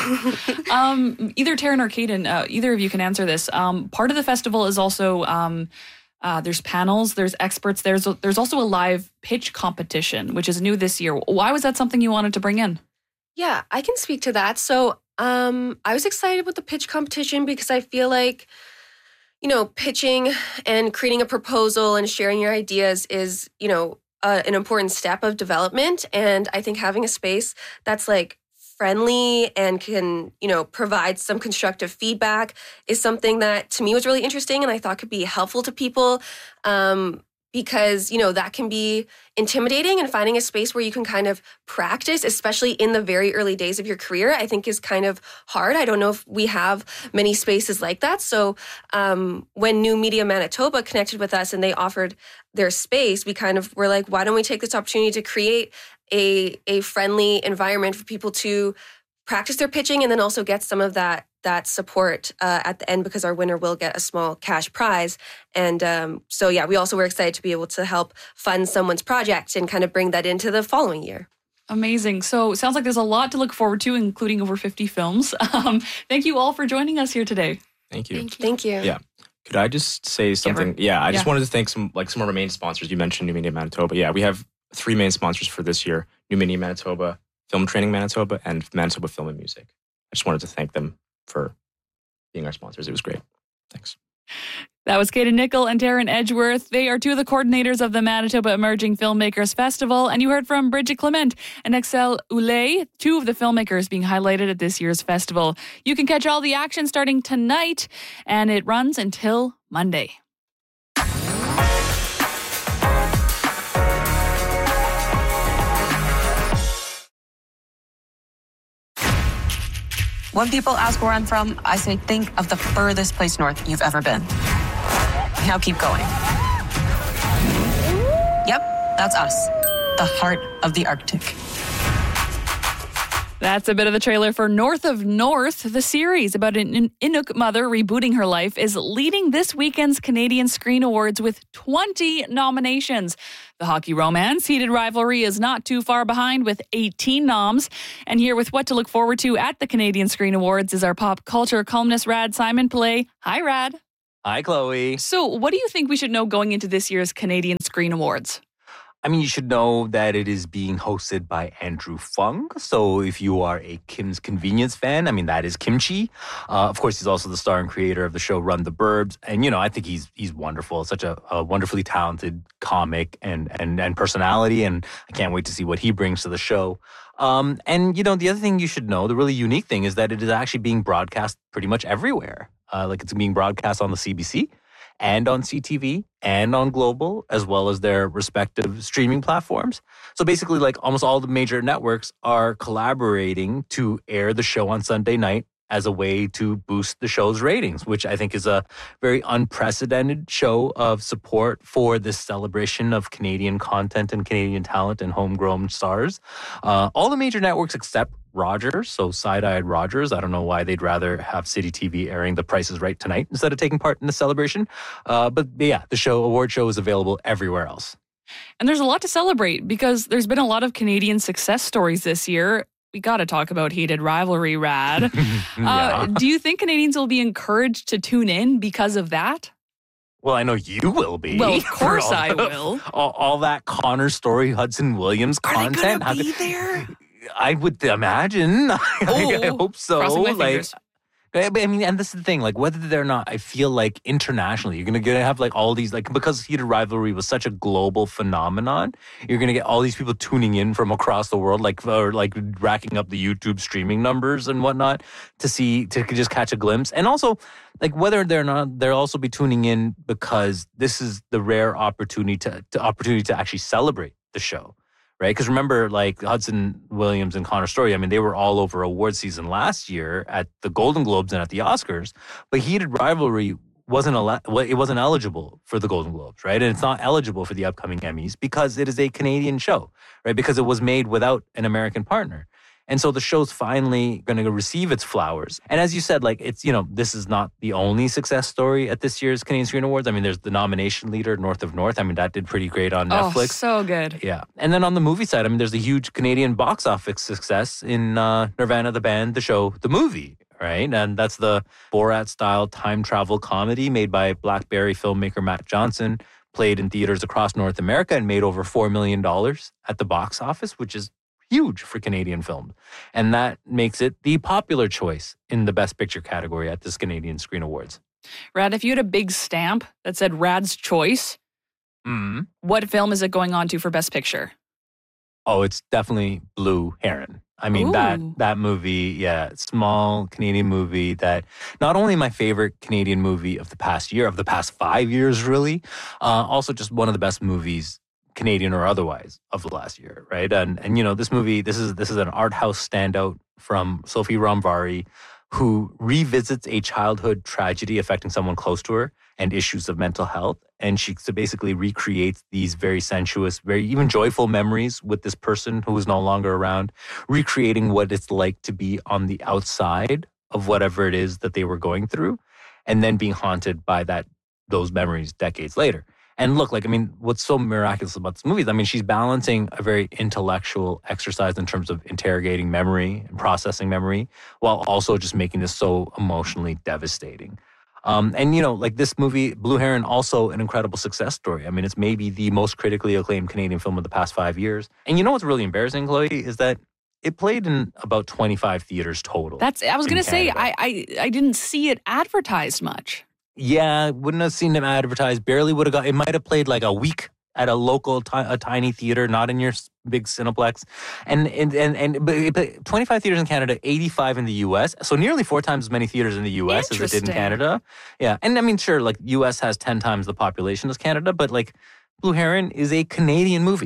um, either Taryn or Kaden, uh, either of you can answer this. Um, part of the festival is also um, uh, there's panels, there's experts, there's there's also a live pitch competition, which is new this year. Why was that something you wanted to bring in? Yeah, I can speak to that. So um, I was excited with the pitch competition because I feel like, you know, pitching and creating a proposal and sharing your ideas is, you know, uh, an important step of development. And I think having a space that's like friendly and can, you know, provide some constructive feedback is something that to me was really interesting and I thought could be helpful to people. Um, because, you know, that can be intimidating, and finding a space where you can kind of practice, especially in the very early days of your career, I think is kind of hard. I don't know if we have many spaces like that. So um, when New Media Manitoba connected with us and they offered their space, we kind of were like, why don't we take this opportunity to create a, a friendly environment for people to practice their pitching and then also get some of that that support uh, at the end, because our winner will get a small cash prize. And um, so, yeah, we also were excited to be able to help fund someone's project and kind of bring that into the following year. Amazing. So it sounds like there's a lot to look forward to, including over fifty films. Um, thank you all for joining us here today. Thank you. Thank you. Thank you. Yeah. Could I just say something? Yeah, I just Yeah. wanted to thank some like some of our main sponsors. You mentioned New Media Manitoba. Yeah, we have three main sponsors for this year: New Media Manitoba, Film Training Manitoba, and Manitoba Film and Music. I just wanted to thank them for being our sponsors. It was great. Thanks. That was Kaden Nickel and Taryn Edgeworth. They are two of the coordinators of the Manitoba Emerging Filmmakers Festival. And you heard from Bridget Clement and Excel Oulay, two of the filmmakers being highlighted at this year's festival. You can catch all the action starting tonight, and it runs until Monday. When people ask where I'm from, I say, think of the furthest place north you've ever been. Now keep going. Yep, that's us. The heart of the Arctic. That's a bit of the trailer for North of North. The series about an Inuk mother rebooting her life is leading this weekend's Canadian Screen Awards with twenty nominations. The hockey romance Heated Rivalry is not too far behind with eighteen noms. And here with what to look forward to at the Canadian Screen Awards is our pop culture columnist Rad Simon-Pillay. Hi, Rad. Hi, Chloe. So what do you think we should know going into this year's Canadian Screen Awards? I mean, you should know that it is being hosted by Andrew Fung. So if you are a Kim's Convenience fan, I mean, that is Kimchi. Uh, of course, he's also the star and creator of the show Run the Burbs. And, you know, I think he's he's wonderful. Such a, a wonderfully talented comic and, and, and personality. And I can't wait to see what he brings to the show. Um, and, you know, the other thing you should know, the really unique thing is that it is actually being broadcast pretty much everywhere. Uh, like it's being broadcast on the C B C. And on C T V and on Global, as well as their respective streaming platforms. So basically, like almost all the major networks are collaborating to air the show on Sunday night as a way to boost the show's ratings, which I think is a very unprecedented show of support for this celebration of Canadian content and Canadian talent and homegrown stars. Uh, all the major networks except Rogers, so Side-Eyed Rogers. I don't know why they'd rather have City T V airing The Price is Right tonight instead of taking part in the celebration. Uh, but yeah, the show award show is available everywhere else. And there's a lot to celebrate because there's been a lot of Canadian success stories this year. We got to talk about Heated Rivalry, Rad. Yeah. uh, do you think Canadians will be encouraged to tune in because of that? Well, I know you will be. Well, of course all, I will. All, all that Connor Story, Hudson Williams Are content. they going to be there? I would imagine. Oh, I hope so. crossing my like, fingers. I mean, and this is the thing, like whether they're not, I feel like internationally, you're gonna gonna have like all these, like because Heated Rivalry was such a global phenomenon, you're gonna get all these people tuning in from across the world, like or like racking up the YouTube streaming numbers and whatnot to see to just catch a glimpse. And also, like whether they're not, they'll also be tuning in because this is the rare opportunity to, to opportunity to actually celebrate the show. Right? Because remember, like Hudson Williams and Connor Story, I mean, they were all over award season last year at the Golden Globes and at the Oscars, but Heated Rivalry wasn't ele- it wasn't eligible for the Golden Globes, right? And it's not eligible for the upcoming Emmys because it is a Canadian show, right? Because it was made without an American partner. And so the show's finally going to receive its flowers. And as you said, like it's, you know, this is not the only success story at this year's Canadian Screen Awards. I mean, there's the nomination leader, North of North. I mean, that did pretty great on Netflix. Oh, so good. Yeah. And then on the movie side, I mean, there's a huge Canadian box office success in uh, Nirvana, the band, the show, the movie, right? And that's the Borat-style time travel comedy made by Blackberry filmmaker Matt Johnson, played in theaters across North America and made over four million dollars at the box office, which is huge for Canadian film. And that makes it the popular choice in the Best Picture category at this Canadian Screen Awards. Rad, if you had a big stamp that said Rad's Choice, mm-hmm. what film is it going on to for Best Picture? Oh, it's definitely Blue Heron. I mean, Ooh. that that movie, yeah, small Canadian movie that not only my favorite Canadian movie of the past year, of the past five years, really, uh, also just one of the best movies, Canadian or otherwise, of the last year, right? And and you know, this movie, this is this is an art house standout from Sophie Ramvari, who revisits a childhood tragedy affecting someone close to her and issues of mental health, and she so basically recreates these very sensuous, very even joyful memories with this person who is no longer around, recreating what it's like to be on the outside of whatever it is that they were going through, and then being haunted by that those memories decades later. And look, like, I mean, what's so miraculous about this movie is, I mean, she's balancing a very intellectual exercise in terms of interrogating memory and processing memory, while also just making this so emotionally devastating. Um, and, you know, like this movie, Blue Heron, also an incredible success story. I mean, it's maybe the most critically acclaimed Canadian film of the past five years. And you know what's really embarrassing, Chloe, is that it played in about twenty-five theaters total. That's, I was going to say, I, I I didn't see it advertised much. Yeah, wouldn't have seen them advertised. Barely would have got. It might have played like a week at a local, t- a tiny theater, not in your big Cineplex. And and and, and but, but twenty-five theaters in Canada, eighty-five in the U S. So nearly four times as many theaters in the U S as it did in Canada. Yeah, and I mean, sure, like U S has ten times the population as Canada, but like Blue Heron is a Canadian movie.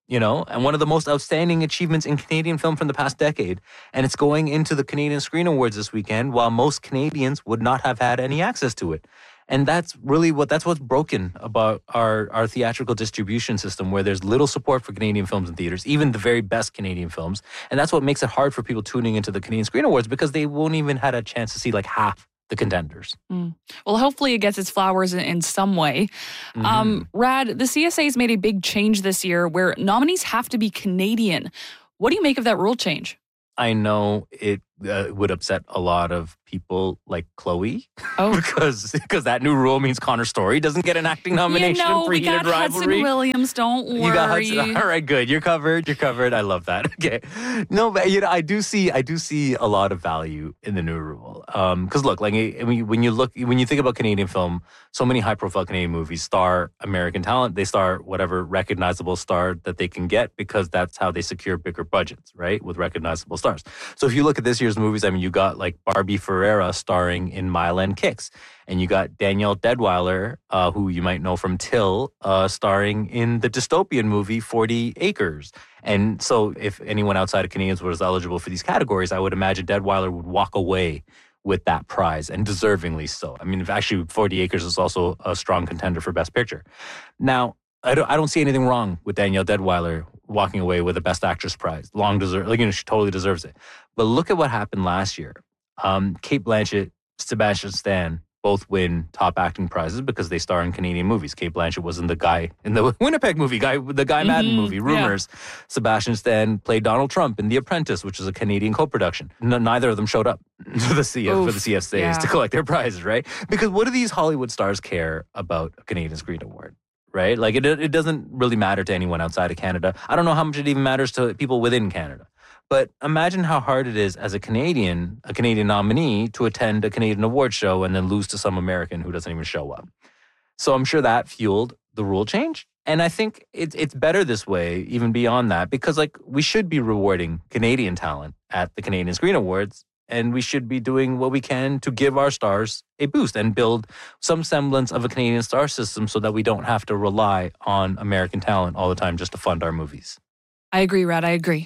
you know, and one of the most outstanding achievements in Canadian film from the past decade. And it's going into the Canadian Screen Awards this weekend, while most Canadians would not have had any access to it. And that's really what that's what's broken about our, our theatrical distribution system, where there's little support for Canadian films in theaters, even the very best Canadian films. And that's what makes it hard for people tuning into the Canadian Screen Awards, because they won't even had a chance to see like half the contenders. Mm. Well, hopefully it gets its flowers in, in some way. Mm-hmm. Um, Rad, the C S A has made a big change this year where nominees have to be Canadian. What do you make of that rule change? I know it uh, would upset a lot of people like Chloe. Oh. because because that new rule means Connor Story doesn't get an acting nomination you know, for we Heated got Rivalry. Hudson Williams, don't worry. You got Hudson. All right, good. You're covered. You're covered. I love that. Okay. No, but you know, I do see I do see a lot of value in the new rule. Um, because look, like when you look when you think about Canadian film, so many high-profile Canadian movies star American talent. They star whatever recognizable star that they can get, because that's how they secure bigger budgets, right? With recognizable stars. So if you look at this year's movies, I mean, you got like Barbie Ferreira starring in Mile End Kicks, and you got Danielle Deadwyler, uh, who you might know from Till, uh, starring in the dystopian movie forty acres. And so if anyone outside of Canadians was eligible for these categories, I would imagine Deadwyler would walk away with that prize, and deservingly so. I mean, actually, forty acres is also a strong contender for Best Picture. Now, I don't, I don't see anything wrong with Danielle Deadwyler walking away with a Best Actress prize. Long deserve, like, you know, she totally deserves it. But look at what happened last year. Um, Cate Blanchett, Sebastian Stan both win top acting prizes because they star in Canadian movies. Cate Blanchett was in the guy in the Winnipeg movie, guy the Guy Madden Mm-hmm, movie, Rumors. Yeah. Sebastian Stan played Donald Trump in The Apprentice, which is a Canadian co-production. N- neither of them showed up to the C F Oof, for the C S As yeah. to collect their prizes, right? Because what do these Hollywood stars care about a Canadian Screen Award? Right? Like, it it doesn't really matter to anyone outside of Canada. I don't know how much it even matters to people within Canada. But imagine how hard it is as a Canadian, a Canadian nominee, to attend a Canadian award show and then lose to some American who doesn't even show up. So I'm sure that fueled the rule change. And I think it's it's better this way, even beyond that, because like we should be rewarding Canadian talent at the Canadian Screen Awards. And we should be doing what we can to give our stars a boost and build some semblance of a Canadian star system so that we don't have to rely on American talent all the time just to fund our movies. I agree, Rad. I agree.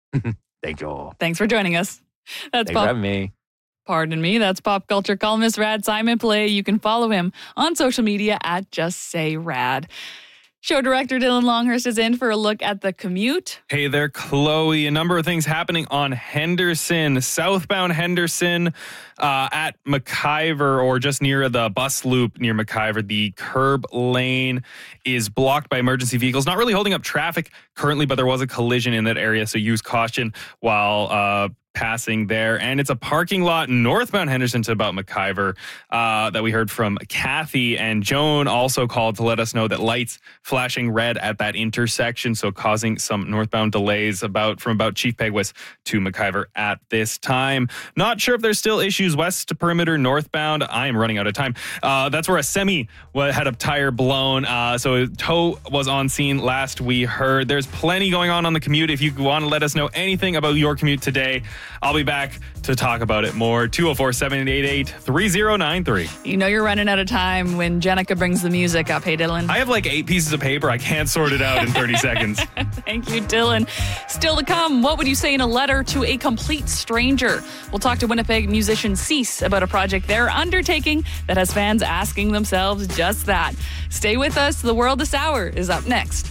Thank you all. Thanks for joining us. That's Thanks pop- for having me. Pardon me. That's pop culture columnist Rad Simon Play. You can follow him on social media at Just Say Rad. Show director Dylan Longhurst is in for a look at the commute. Hey there, Chloe. A number of things happening on Henderson, southbound Henderson uh, at McIver, or just near the bus loop near McIver. The curb lane is blocked by emergency vehicles. Not really holding up traffic currently, but there was a collision in that area, so use caution while uh, passing there. And it's a parking lot northbound Henderson to about McIver uh, that we heard from Kathy. And Joan also called to let us know that lights flashing red at that intersection, so causing some northbound delays about from about Chief Peguis to McIver at this time. Not sure if there's still issues west to Perimeter northbound. I am running out of time. Uh, that's where a semi had a tire blown. Uh, so tow was on scene last we heard. There's plenty going on on the commute. If you want to let us know anything about your commute today, I'll be back to talk about it more. two oh four, seven eight eight, three oh nine three. You know you're running out of time when Jenica brings the music up. Hey, Dylan. I have like eight pieces of paper. I can't sort it out in thirty seconds. Thank you, Dylan. Still to come, what would you say in a letter to a complete stranger? We'll talk to Winnipeg musician Cease about a project they're undertaking that has fans asking themselves just that. Stay with us. The World This Hour is up next.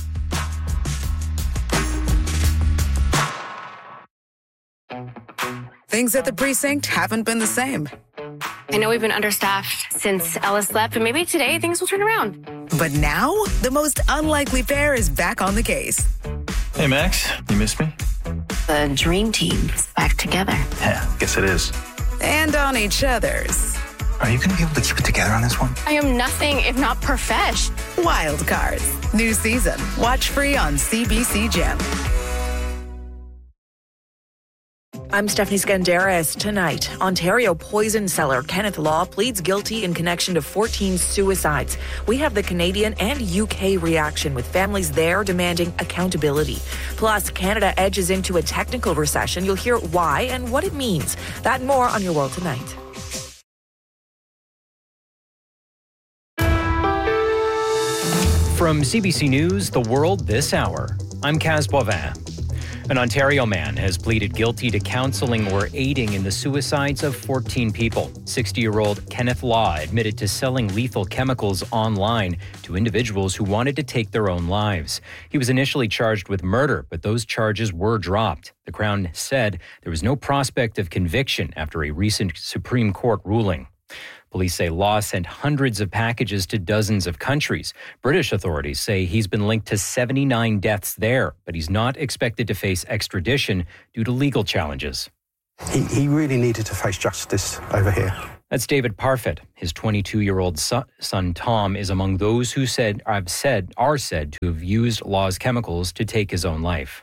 Things at the precinct haven't been the same. I know we've been understaffed since Ellis left, but maybe today things will turn around. But now, the most unlikely pair is back on the case. Hey, Max, you missed me? The dream team's back together. Yeah, guess it is. And on each other's. Are you going to be able to keep it together on this one? I am nothing if not profesh. Wild Cards. New season. Watch free on C B C Gem. I'm Stephanie Skandaris. Tonight, Ontario poison seller Kenneth Law pleads guilty in connection to fourteen suicides. We have the Canadian and U K reaction, with families there demanding accountability. Plus, Canada edges into a technical recession. You'll hear why and what it means. That and more on Your World Tonight. From C B C News, The World This Hour, I'm Kaz Boivin. An Ontario man has pleaded guilty to counseling or aiding in the suicides of fourteen people. sixty-year-old Kenneth Law admitted to selling lethal chemicals online to individuals who wanted to take their own lives. He was initially charged with murder, but those charges were dropped. The Crown said there was no prospect of conviction after a recent Supreme Court ruling. Police say Law sent hundreds of packages to dozens of countries. British authorities say he's been linked to seventy-nine deaths there, but he's not expected to face extradition due to legal challenges. He, he really needed to face justice over here. That's David Parfit. His twenty-two-year-old son, son Tom is among those who said I've said are said to have used Law's chemicals to take his own life.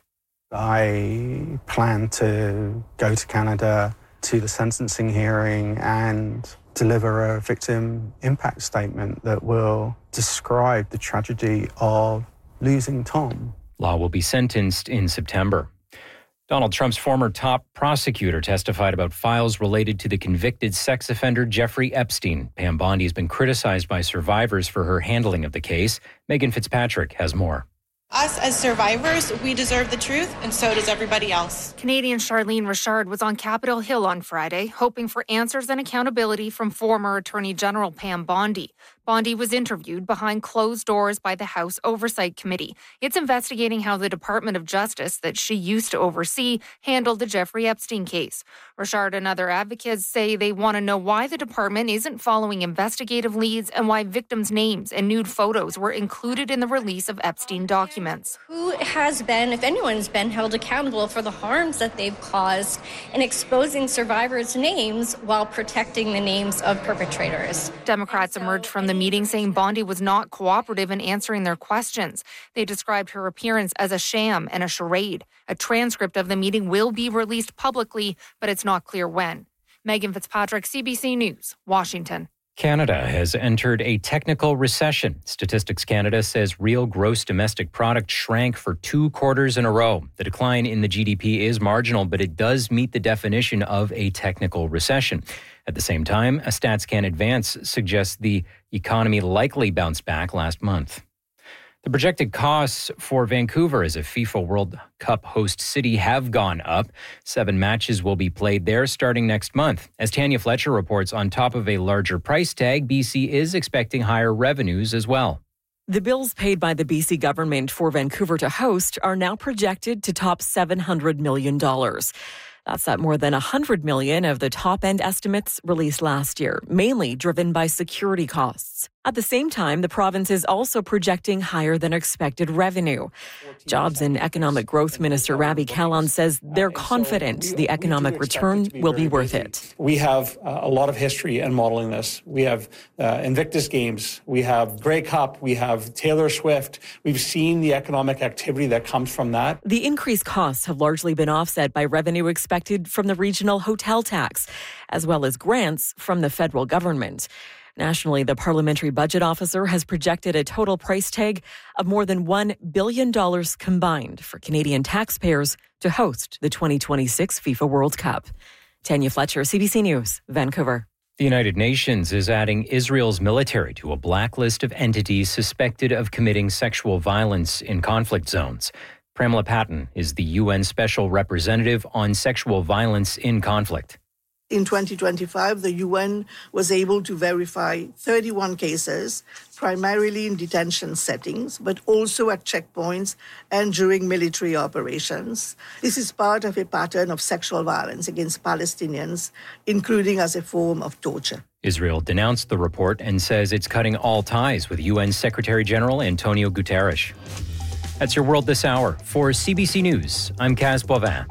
I plan to go to Canada to the sentencing hearing and deliver a victim impact statement that will describe the tragedy of losing Tom. Law will be sentenced in September. Donald Trump's former top prosecutor testified about files related to the convicted sex offender Jeffrey Epstein. Pam Bondi has been criticized by survivors for her handling of the case. Megan Fitzpatrick has more. Us as survivors, we deserve the truth, and so does everybody else. Canadian Charlene Richard was on Capitol Hill on Friday, hoping for answers and accountability from former Attorney General Pam Bondi. Bondi was interviewed behind closed doors by the House Oversight Committee. It's investigating how the Department of Justice that she used to oversee handled the Jeffrey Epstein case. Richard and other advocates say they want to know why the department isn't following investigative leads and why victims' names and nude photos were included in the release of Epstein documents. Who has been, if anyone's been, held accountable for the harms that they've caused in exposing survivors' names while protecting the names of perpetrators? Democrats emerged from the meeting saying Bondi was not cooperative in answering their questions. They described her appearance as a sham and a charade. A transcript of the meeting will be released publicly, but it's not clear when. Megan Fitzpatrick, C B C News, Washington. Canada has entered a technical recession. Statistics Canada says real gross domestic product shrank for two quarters in a row. The decline in the G D P is marginal, but it does meet the definition of a technical recession. At the same time, a StatsCan advance suggests the economy likely bounced back last month. The projected costs for Vancouver as a FIFA World Cup host city have gone up. Seven matches will be played there starting next month. As Tanya Fletcher reports, on top of a larger price tag, B C is expecting higher revenues as well. The bills paid by the B C government for Vancouver to host are now projected to top seven hundred million dollars. That's at more than one hundred million dollars of the top-end estimates released last year, mainly driven by security costs. At the same time, the province is also projecting higher than expected revenue. Jobs and Economic Growth Minister Ravi Kahlon says they're confident the economic return will be worth it. We have uh, a lot of history in modeling this. We have uh, Invictus Games, we have Grey Cup, we have Taylor Swift. We've seen the economic activity that comes from that. The increased costs have largely been offset by revenue expected from the regional hotel tax, as well as grants from the federal government. Nationally, the Parliamentary Budget Officer has projected a total price tag of more than one billion dollars combined for Canadian taxpayers to host the twenty twenty-six FIFA World Cup. Tanya Fletcher, C B C News, Vancouver. The United Nations is adding Israel's military to a blacklist of entities suspected of committing sexual violence in conflict zones. Pramila Patten is the U N Special Representative on Sexual Violence in Conflict. In twenty twenty-five, the U N was able to verify thirty-one cases, primarily in detention settings, but also at checkpoints and during military operations. This is part of a pattern of sexual violence against Palestinians, including as a form of torture. Israel denounced the report and says it's cutting all ties with U N Secretary General Antonio Guterres. That's your World This Hour. For C B C News, I'm Kaz Boivin.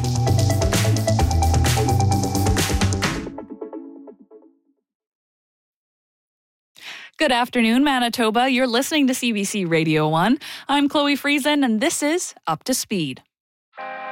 Good afternoon, Manitoba. You're listening to C B C Radio one. I'm Chloe Friesen, and this is Up to Speed.